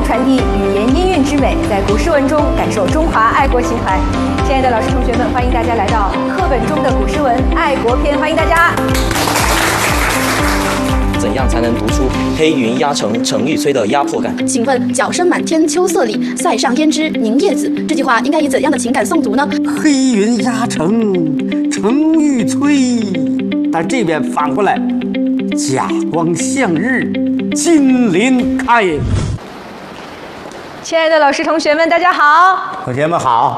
传递语言音韵之美，在古诗文中感受中华爱国情怀。亲爱的老师同学们，欢迎大家来到课本中的古诗文爱国篇，欢迎大家。 怎样才能读出黑云压城城欲摧的压迫感？ 请问“角声满天秋色里，塞上胭脂凝叶子”这句话应该以怎样的情感诵读呢？ 黑云压城城欲摧，但这边反过来，甲光向日金鳞开。 亲爱的老师同学们，大家好。 同学们好。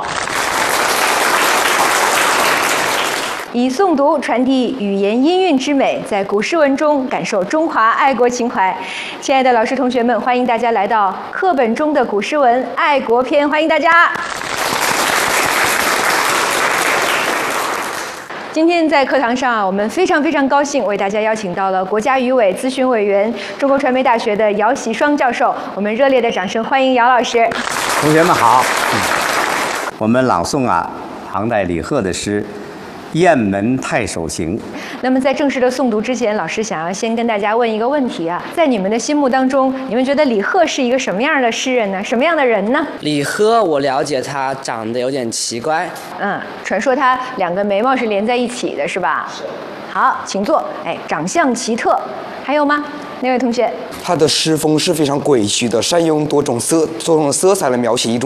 以诵读传递语言音韵之美，在古诗文中感受中华爱国情怀。亲爱的老师同学们，欢迎大家来到课本中的古诗文爱国篇，欢迎大家。今天在课堂上，我们非常高兴为大家邀请到了国家语委咨询委员、中国传媒大学的姚喜双教授，我们热烈的掌声欢迎姚老师。 同学们好。我们朗诵唐代李贺的诗《雁门太守行》。 那么在正式的诵读之前，老师想要先跟大家问一个问题在你们的心目当中，你们觉得李贺是一个什么样的诗人呢？什么样的人呢？ 李贺，我了解他长得有点奇怪。 传说他两个眉毛是连在一起的，是吧？是。好，请坐。长相奇特，还有吗？那位同学？ 他的诗风是非常诡谲的，善用多种色彩来描写一种